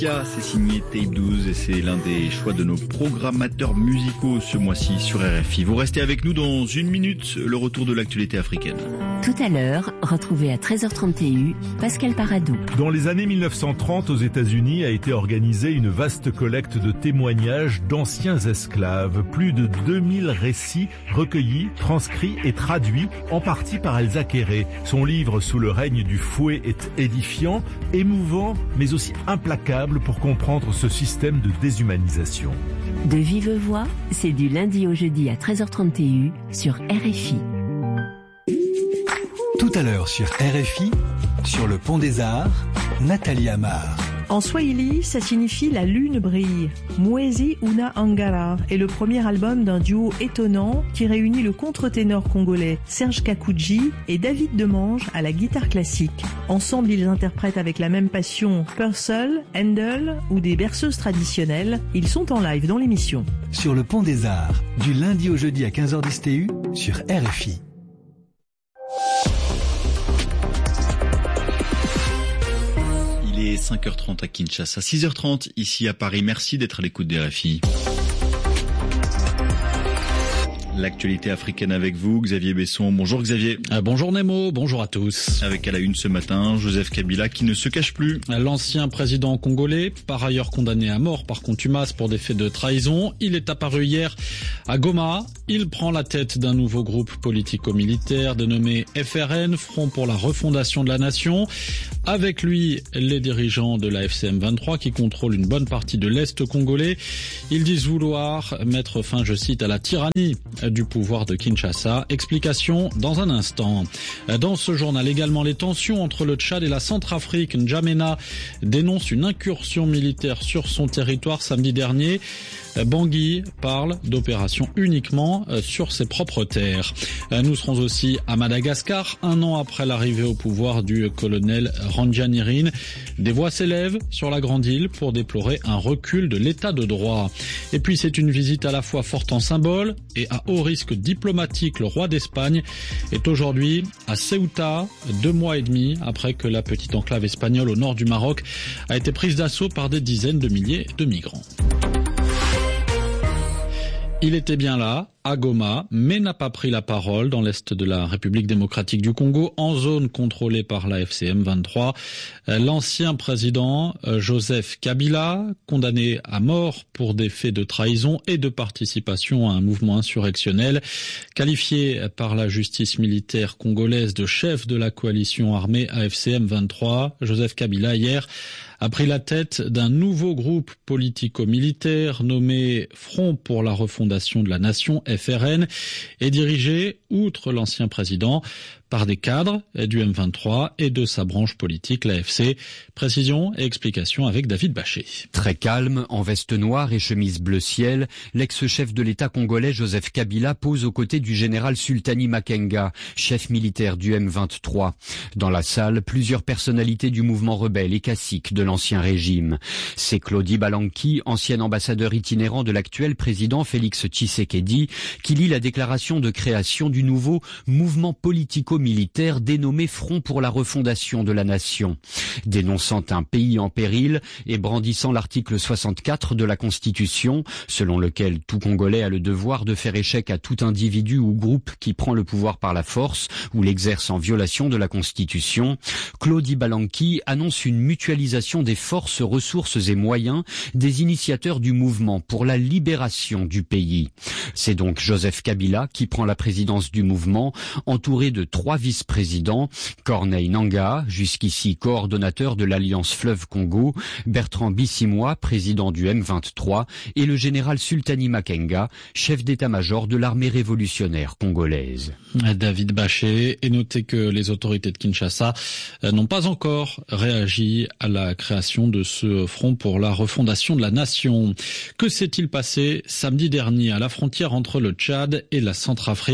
C'est signé Tape 12 et c'est l'un des choix de nos programmateurs musicaux ce mois-ci sur RFI. Vous restez avec nous dans une minute, le retour de l'actualité africaine. Tout à l'heure, retrouvez à 13h30 TU Pascal Paradou. Dans les années 1930, aux États-Unis a été organisée une vaste collecte de témoignages d'anciens esclaves. Plus de 2000 récits recueillis, transcrits et traduits en partie par Elsa Kéré. Son livre Sous le règne du fouet est édifiant, émouvant, mais aussi implacable pour comprendre ce système de déshumanisation. De vive voix, c'est du lundi au jeudi à 13h30 TU sur RFI. Tout à l'heure sur RFI, sur le Pont des Arts, Nathalie Amar. En swahili, ça signifie la lune brille. Mwezi Una Angara est le premier album d'un duo étonnant qui réunit le contre-ténor congolais Serge Kakouji et David Demange à la guitare classique. Ensemble, ils interprètent avec la même passion Purcell, Handel ou des berceuses traditionnelles. Ils sont en live dans l'émission. Sur le Pont des Arts, du lundi au jeudi à 15h10 TU sur RFI. Il est 5h30 à Kinshasa, 6h30 ici à Paris. Merci d'être à l'écoute des RFI. L'actualité africaine avec vous, Xavier Besson. Bonjour Xavier. Bonjour Nemo, bonjour à tous. Avec à la une ce matin, Joseph Kabila qui ne se cache plus. L'ancien président congolais, par ailleurs condamné à mort par contumace pour des faits de trahison, il est apparu hier à Goma. Il prend la tête d'un nouveau groupe politico-militaire dénommé FRN, Front pour la refondation de la nation. Avec lui, les dirigeants de la FCM 23 qui contrôlent une bonne partie de l'Est congolais. Ils disent vouloir mettre fin, je cite, à la tyrannie du pouvoir de Kinshasa. Explication dans un instant. Dans ce journal également, les tensions entre le Tchad et la Centrafrique. N'Djamena dénonce une incursion militaire sur son territoire samedi dernier. Bangui parle d'opération uniquement sur ses propres terres. Nous serons aussi à Madagascar, un an après l'arrivée au pouvoir du colonel Randjanirine. Des voix s'élèvent sur la Grande Île pour déplorer un recul de l'état de droit. Et puis c'est une visite à la fois forte en symbole et à haut risque diplomatique. Le roi d'Espagne est aujourd'hui à Ceuta, 2 mois et demi après que la petite enclave espagnole au nord du Maroc a été prise d'assaut par des dizaines de milliers de migrants. Il était bien là, à Goma, mais n'a pas pris la parole dans l'est de la République démocratique du Congo, en zone contrôlée par la FCM 23. L'ancien président Joseph Kabila, condamné à mort pour des faits de trahison et de participation à un mouvement insurrectionnel, qualifié par la justice militaire congolaise de chef de la coalition armée AFCM 23, Joseph Kabila hier a pris la tête d'un nouveau groupe politico-militaire nommé Front pour la refondation de la nation, FRN, et dirigé, outre l'ancien président, par des cadres du M23 et de sa branche politique, l'AFC. Précision et explication avec David Bachet. Très calme, en veste noire et chemise bleu ciel, l'ex-chef de l'État congolais Joseph Kabila pose aux côtés du général Sultani Makenga, chef militaire du M23. Dans la salle, plusieurs personnalités du mouvement rebelle et cacique de l'ancien régime. C'est Claudie Balanki, ancien ambassadeur itinérant de l'actuel président Félix Tshisekedi, qui lit la déclaration de création du nouveau mouvement politico-militaire dénommé Front pour la refondation de la nation. Dénonçant un pays en péril et brandissant l'article 64 de la Constitution, selon lequel tout Congolais a le devoir de faire échec à tout individu ou groupe qui prend le pouvoir par la force ou l'exerce en violation de la Constitution, Claudie Balanki annonce une mutualisation des forces, ressources et moyens des initiateurs du mouvement pour la libération du pays. C'est donc Joseph Kabila qui prend la présidence du mouvement, entouré de 3 vice-présidents, Corneille Nangaa, jusqu'ici coordonnateur de l'Alliance Fleuve Congo, Bertrand Bisimwa, président du M23, et le général Sultani Makenga, chef d'état-major de l'armée révolutionnaire congolaise. David Bachet, et notez que les autorités de Kinshasa n'ont pas encore réagi à la création de ce front pour la refondation de la nation. Que s'est-il passé samedi dernier à la frontière entre le Tchad et la Centrafrique ?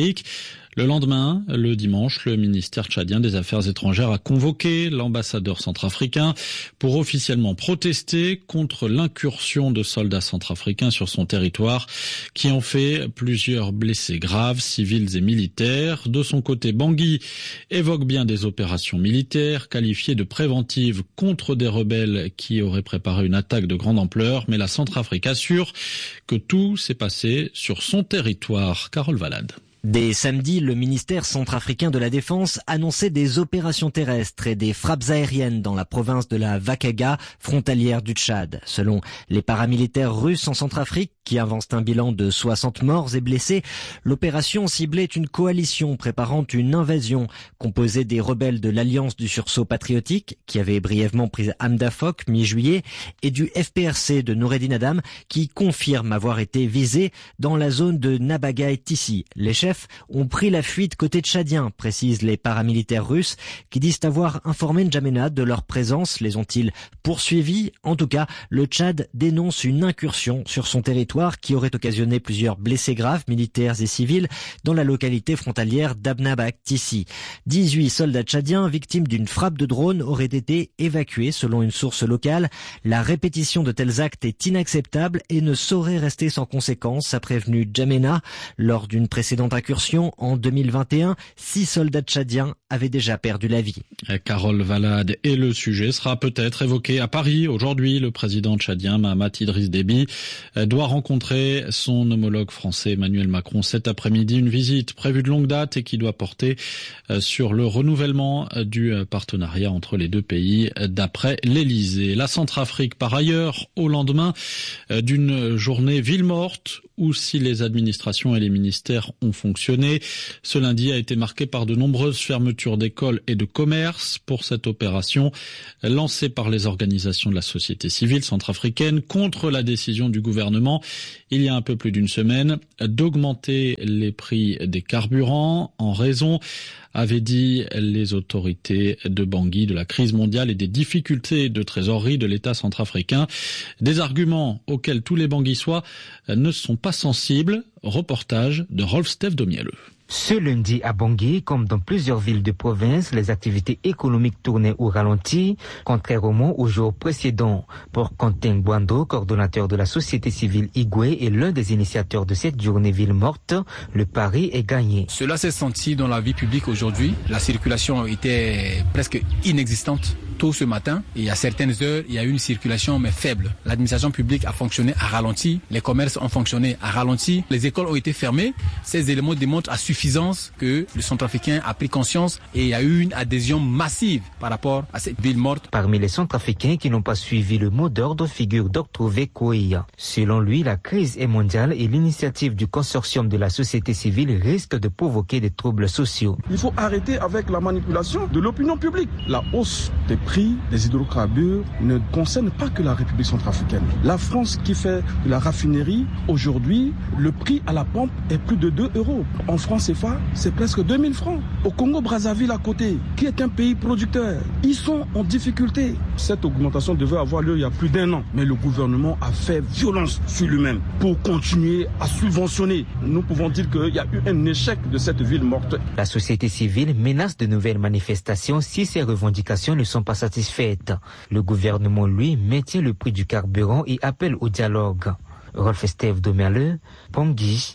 Le lendemain, le dimanche, le ministère tchadien des Affaires étrangères a convoqué l'ambassadeur centrafricain pour officiellement protester contre l'incursion de soldats centrafricains sur son territoire qui ont fait plusieurs blessés graves, civils et militaires. De son côté, Bangui évoque bien des opérations militaires qualifiées de préventives contre des rebelles qui auraient préparé une attaque de grande ampleur, mais la Centrafrique assure que tout s'est passé sur son territoire. Carole Valade. Dès samedi, le ministère centrafricain de la Défense annonçait des opérations terrestres et des frappes aériennes dans la province de la Vakaga, frontalière du Tchad. Selon les paramilitaires russes en Centrafrique, qui avancent un bilan de 60 morts et blessés, l'opération ciblait une coalition préparant une invasion composée des rebelles de l'Alliance du sursaut patriotique, qui avait brièvement pris Amdafok mi-juillet, et du FPRC de Noureddin Adam, qui confirme avoir été visé dans la zone de Nabaga et Tissi. Les chefs ont pris la fuite côté tchadien, précisent les paramilitaires russes, qui disent avoir informé N'Djamena de leur présence. Les ont-ils poursuivis? En tout cas, le Tchad dénonce une incursion sur son territoire qui aurait occasionné plusieurs blessés graves, militaires et civils, dans la localité frontalière d'Abnabak-Tissi. 18 soldats tchadiens victimes d'une frappe de drone auraient été évacués selon une source locale. La répétition de tels actes est inacceptable et ne saurait rester sans conséquence, a prévenu N'Djamena. Lors d'une précédente incursion en 2021, 6 soldats tchadiens avaient déjà perdu la vie. Carole Valade, et le sujet sera peut-être évoqué à Paris. Aujourd'hui, le président tchadien Mahamat Idriss Déby doit rencontrer son homologue français Emmanuel Macron cet après-midi. Une visite prévue de longue date et qui doit porter sur le renouvellement du partenariat entre les deux pays d'après l'Elysée. La Centrafrique, par ailleurs, au lendemain d'une journée ville morte où si les administrations et les ministères ont fonctionné, ce lundi a été marqué par de nombreuses fermetures d'écoles et de commerces. Pour cette opération lancée par les organisations de la société civile centrafricaine contre la décision du gouvernement il y a un peu plus d'une semaine d'augmenter les prix des carburants en raison, avaient dit les autorités de Bangui, de la crise mondiale et des difficultés de trésorerie de l'État centrafricain. Des arguments auxquels tous les Banguissois ne sont pas sensibles. Reportage de Rolf-Stef Domielleux. Ce lundi à Bangui, comme dans plusieurs villes de province, les activités économiques tournaient au ralenti, contrairement aux jours précédents. Pour Quentin Bwando, coordonnateur de la société civile Igwe et l'un des initiateurs de cette journée ville morte, le pari est gagné. Cela s'est senti dans la vie publique aujourd'hui. La circulation était presque inexistante. Tôt ce matin, et à certaines heures, il y a eu une circulation mais faible. L'administration publique a fonctionné à ralenti, les commerces ont fonctionné à ralenti, les écoles ont été fermées. Ces éléments démontrent à suffisance que le Centrafricain a pris conscience et il y a eu une adhésion massive par rapport à cette ville morte. Parmi les Centrafricains qui n'ont pas suivi le mot d'ordre figure Dr Vekoia. Selon lui, la crise est mondiale et l'initiative du consortium de la société civile risque de provoquer des troubles sociaux. Il faut arrêter avec la manipulation de l'opinion publique. La hausse des prix des hydrocarbures ne concerne pas que la République centrafricaine. La France qui fait de la raffinerie, aujourd'hui, le prix à la pompe est plus de 2 €. En francs CFA, c'est presque 2000 francs. Au Congo-Brazzaville à côté, qui est un pays producteur, ils sont en difficulté. Cette augmentation devait avoir lieu il y a plus d'1 an, mais le gouvernement a fait violence sur lui-même pour continuer à subventionner. Nous pouvons dire qu'il y a eu un échec de cette ville morte. La société civile menace de nouvelles manifestations si ces revendications ne sont pas satisfaites. Le gouvernement, lui, maintient le prix du carburant et appelle au dialogue. Rolf-Stef Domielleux, Bangui,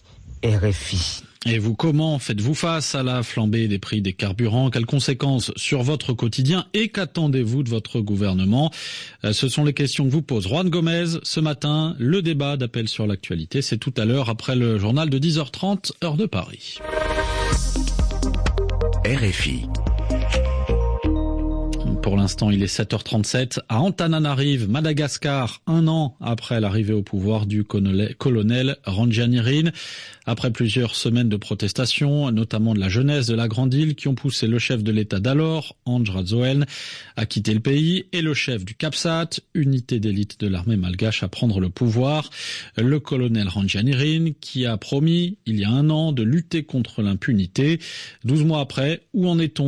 RFI. Et vous, comment faites-vous face à la flambée des prix des carburants? Quelles conséquences sur votre quotidien et qu'attendez-vous de votre gouvernement? Ce sont les questions que vous pose Juan Gomez ce matin. Le débat d'appel sur l'actualité, c'est tout à l'heure après le journal de 10h30, heure de Paris. RFI. Pour l'instant, il est 7h37 à Antananarive, Madagascar, 1 an après l'arrivée au pouvoir du colonel Randrianirina. Après plusieurs semaines de protestations, notamment de la jeunesse de la Grande Île, qui ont poussé le chef de l'État d'alors, Andry Rajoelina, à quitter le pays, et le chef du CAPSAT, unité d'élite de l'armée malgache, à prendre le pouvoir. Le colonel Randrianirina, qui a promis, il y a 1 an, de lutter contre l'impunité. 12 mois après, où en est-on?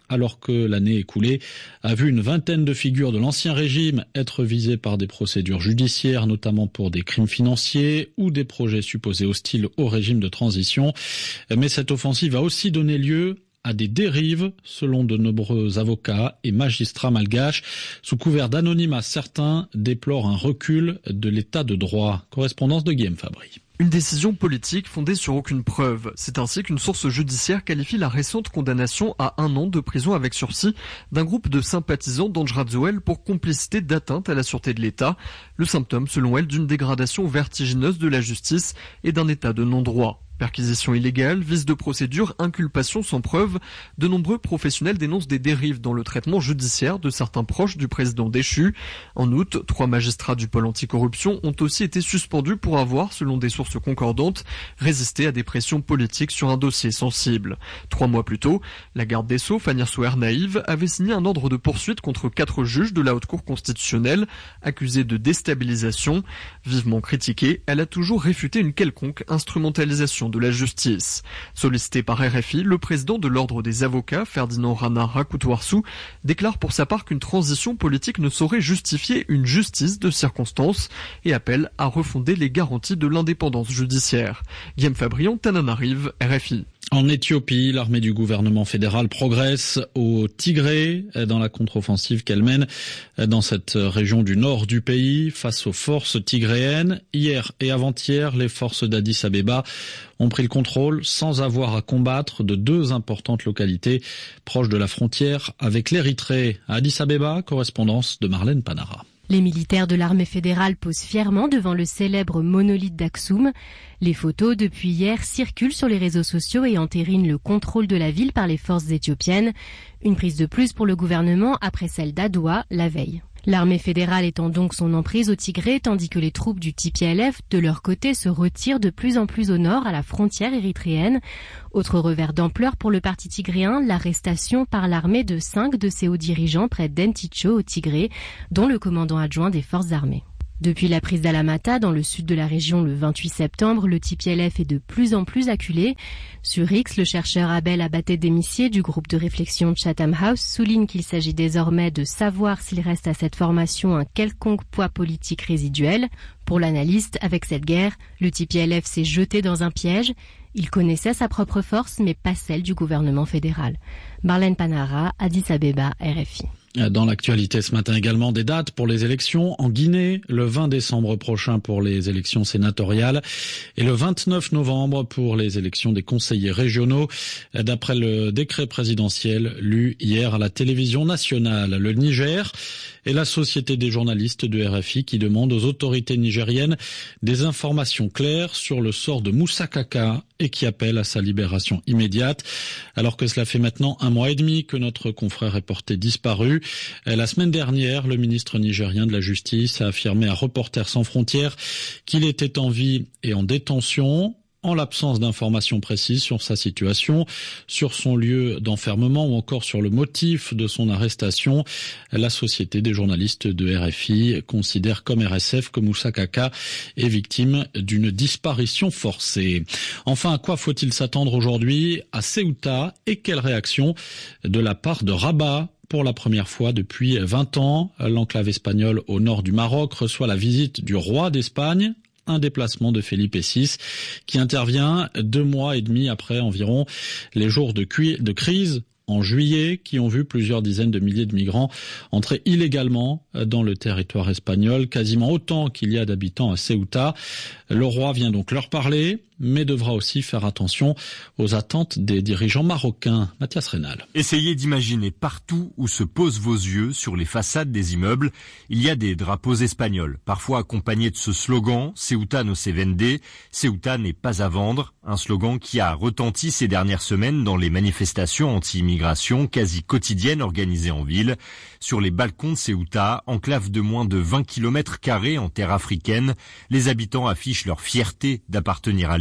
alors que l'année écoulée a vu une vingtaine de figures de l'ancien régime être visées par des procédures judiciaires, notamment pour des crimes financiers ou des projets supposés hostiles au régime de transition. Mais cette offensive a aussi donné lieu à des dérives, selon de nombreux avocats et magistrats malgaches. Sous couvert d'anonymat, certains déplorent un recul de l'état de droit. Correspondance de Guillaume Fabry. Une décision politique fondée sur aucune preuve. C'est ainsi qu'une source judiciaire qualifie la récente condamnation à 1 an de prison avec sursis d'un groupe de sympathisants d'Andjradzoel pour complicité d'atteinte à la sûreté de l'État. Le symptôme, selon elle, d'une dégradation vertigineuse de la justice et d'un état de non-droit. Perquisition illégale, vice de procédure, inculpation sans preuve, de nombreux professionnels dénoncent des dérives dans le traitement judiciaire de certains proches du président déchu. En août, 3 magistrats du pôle anticorruption ont aussi été suspendus pour avoir, selon des sources concordantes, résisté à des pressions politiques sur un dossier sensible. 3 mois plus tôt, la garde des Sceaux, Fanny Souer Naïve, avait signé un ordre de poursuite contre 4 juges de la Haute Cour constitutionnelle accusés de déstabilisation. Vivement critiquée, elle a toujours réfuté une quelconque instrumentalisation de la justice. Sollicité par RFI, le président de l'ordre des avocats, Ferdinand Rana Rakoutoirsou, déclare pour sa part qu'une transition politique ne saurait justifier une justice de circonstance et appelle à refonder les garanties de l'indépendance judiciaire. Guillaume Fabrion, Tananarive, RFI. En Éthiopie, l'armée du gouvernement fédéral progresse au Tigré dans la contre-offensive qu'elle mène dans cette région du nord du pays face aux forces tigréennes. Hier et avant-hier, les forces d'Addis Abeba ont pris le contrôle sans avoir à combattre de 2 importantes localités proches de la frontière avec l'Érythrée. À Addis Abeba, correspondance de Marlène Panara. Les militaires de l'armée fédérale posent fièrement devant le célèbre monolithe d'Aksum. Les photos, depuis hier, circulent sur les réseaux sociaux et entérinent le contrôle de la ville par les forces éthiopiennes. Une prise de plus pour le gouvernement après celle d'Adoua la veille. L'armée fédérale étend donc son emprise au Tigré, tandis que les troupes du TPLF, de leur côté, se retirent de plus en plus au nord, à la frontière érythréenne. Autre revers d'ampleur pour le parti tigréen, l'arrestation par l'armée de 5 de ses hauts dirigeants près d'Enticho au Tigré, dont le commandant adjoint des forces armées. Depuis la prise d'Alamata dans le sud de la région le 28 septembre, le TPLF est de plus en plus acculé. Sur X, le chercheur Abel Abaté-Demissier du groupe de réflexion Chatham House souligne qu'il s'agit désormais de savoir s'il reste à cette formation un quelconque poids politique résiduel. Pour l'analyste, avec cette guerre, le TPLF s'est jeté dans un piège. Il connaissait sa propre force, mais pas celle du gouvernement fédéral. Marlène Panara, Addis Abeba, RFI. Dans l'actualité ce matin également, des dates pour les élections en Guinée, le 20 décembre prochain pour les élections sénatoriales et le 29 novembre pour les élections des conseillers régionaux, d'après le décret présidentiel lu hier à la télévision nationale. Le Niger et la Société des journalistes de RFI qui demandent aux autorités nigériennes des informations claires sur le sort de Moussa Kaka et qui appellent à sa libération immédiate, alors que cela fait maintenant 1 mois et demi que notre confrère est porté disparu. La semaine dernière, le ministre nigérien de la Justice a affirmé à Reporters sans frontières qu'il était en vie et en détention. En l'absence d'informations précises sur sa situation, sur son lieu d'enfermement ou encore sur le motif de son arrestation, la Société des journalistes de RFI considère comme RSF que Moussa Kaka est victime d'une disparition forcée. Enfin, à quoi faut-il s'attendre aujourd'hui à Ceuta et quelle réaction de la part de Rabat? Pour la première fois depuis 20 ans, l'enclave espagnole au nord du Maroc reçoit la visite du roi d'Espagne. Un déplacement de Felipe VI qui intervient 2 mois et demi après environ les jours de crise en juillet qui ont vu plusieurs dizaines de milliers de migrants entrer illégalement dans le territoire espagnol, quasiment autant qu'il y a d'habitants à Ceuta. Le roi vient donc leur parler, mais devra aussi faire attention aux attentes des dirigeants marocains. Mathias Reynal. Essayez d'imaginer partout où se posent vos yeux, sur les façades des immeubles, il y a des drapeaux espagnols, parfois accompagnés de ce slogan « Ceuta no se vende », « Ceuta n'est pas à vendre », un slogan qui a retenti ces dernières semaines dans les manifestations anti-immigration quasi quotidiennes organisées en ville. Sur les balcons de Ceuta, enclave de moins de 20 km² en terre africaine, les habitants affichent leur fierté d'appartenir à l'Espagne.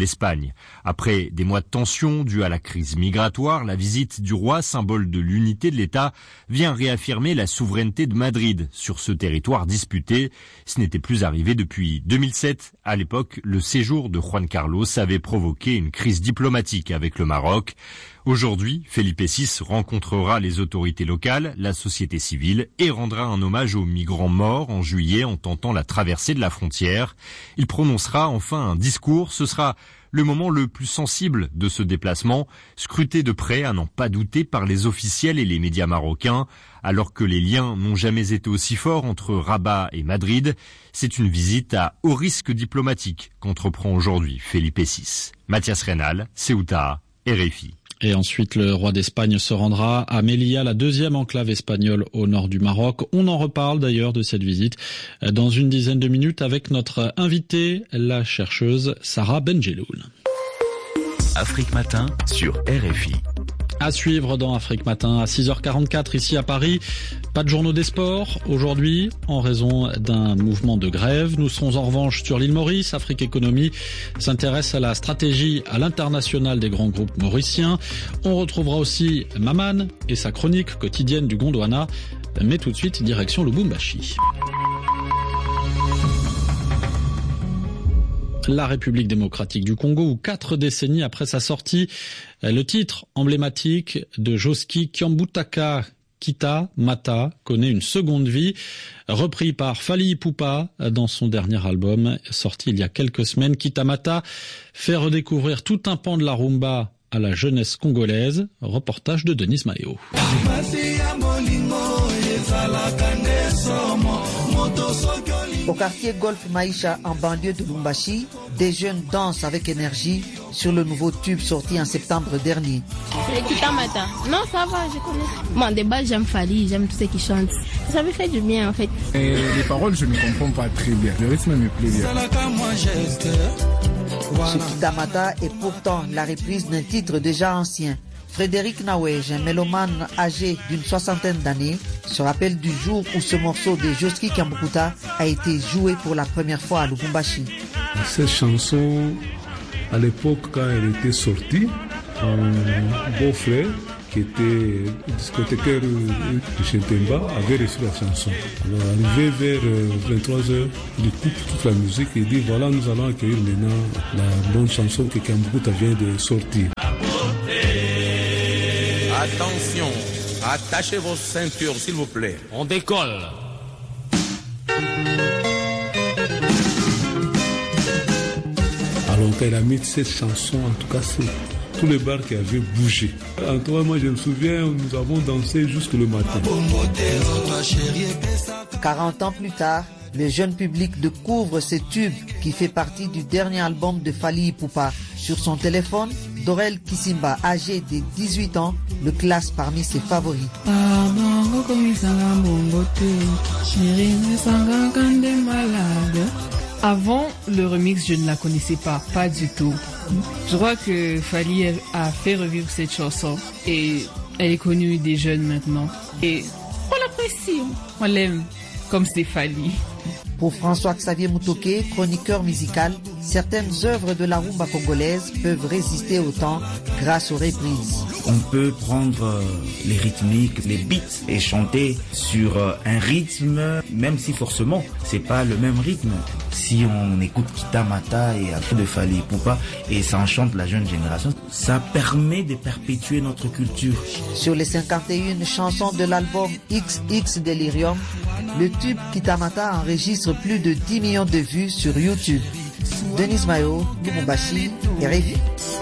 l'Espagne. Après des mois de tension dus à la crise migratoire, la visite du roi, symbole de l'unité de l'État, vient réaffirmer la souveraineté de Madrid sur ce territoire disputé. Ce n'était plus arrivé depuis 2007. À l'époque, le séjour de Juan Carlos avait provoqué une crise diplomatique avec le Maroc. Aujourd'hui, Felipe VI rencontrera les autorités locales, la société civile et rendra un hommage aux migrants morts en juillet en tentant la traversée de la frontière. Il prononcera enfin un discours. Ce sera le moment le plus sensible de ce déplacement, scruté de près à n'en pas douter par les officiels et les médias marocains. Alors que les liens n'ont jamais été aussi forts entre Rabat et Madrid, c'est une visite à haut risque diplomatique qu'entreprend aujourd'hui Felipe VI. Mathias Reynal, Ceuta, RFI. Et ensuite, le roi d'Espagne se rendra à Melilla, la deuxième enclave espagnole au nord du Maroc. On en reparle d'ailleurs de cette visite dans une dizaine de minutes avec notre invitée, la chercheuse Sarah Benjeloul. Afrique Matin sur RFI. À suivre dans Afrique Matin à 6h44 ici à Paris. Pas de journaux des sports aujourd'hui en raison d'un mouvement de grève. Nous serons en revanche sur l'île Maurice. Afrique Économie s'intéresse à la stratégie à l'international des grands groupes mauriciens. On retrouvera aussi Maman et sa chronique quotidienne du Gondwana. Mais tout de suite, direction Lubumbashi. La République démocratique du Congo, où 4 décennies après sa sortie, le titre emblématique de Josky Kiambutaka Kita Mata connaît une seconde vie, repris par Fally Ipupa dans son dernier album sorti il y a quelques semaines. Kita Mata fait redécouvrir tout un pan de la rumba à la jeunesse congolaise. Reportage de Denis Mayo. Au quartier Golf Maïcha en banlieue de Lubumbashi, des jeunes dansent avec énergie sur le nouveau tube sorti en septembre dernier. C'est Kita Mata. Non, ça va, je connais. Bon, de base, j'aime Fally, j'aime tous ceux qui chantent. Ça me fait du bien en fait. Et les paroles, je ne comprends pas très bien. Le rythme me plaît bien. Ce Kita Mata est pourtant la reprise d'un titre déjà ancien. Frédéric Nawej, un mélomane âgé d'une 60aine d'années, se rappelle du jour où ce morceau de Josky Kiambutaka a été joué pour la première fois à Lubumbashi. Cette chanson, à l'époque quand elle était sortie, mon beau-frère, qui était discothécaire de Chentemba, avait reçu la chanson. Alors arrivé vers 23h, il coupe toute la musique et dit voilà, nous allons accueillir maintenant la bonne chanson que Kiambutaka vient de sortir. Attention, attachez vos ceintures s'il vous plaît. On décolle. Alors quand elle a mis cette chanson, en tout cas c'est tous les bars qui avaient bougé. En tout cas, moi je me souviens, nous avons dansé jusque le matin. 40 ans plus tard, le jeune public découvre ce tube qui fait partie du dernier album de Fally Ipupa. Sur son téléphone, Dorel Kisimba, âgé de 18 ans, le classe parmi ses favoris. Avant le remix, je ne la connaissais pas du tout. Je crois que Fally a fait revivre cette chanson et elle est connue des jeunes maintenant. Et on l'apprécie, on l'aime comme c'est Fally. Pour François-Xavier Mutoke, chroniqueur musical, certaines œuvres de la rumba congolaise peuvent résister au temps grâce aux reprises. On peut prendre les rythmiques, les beats et chanter sur un rythme, même si forcément c'est pas le même rythme. Si on écoute Kita Mata et après de Fally Ipupa et ça enchante la jeune génération, ça permet de perpétuer notre culture. Sur les 51 chansons de l'album XX Delirium, le tube Kita Mata enregistre plus de 10 millions de vues sur YouTube. Denis Mayo, Lubumbashi, RFI.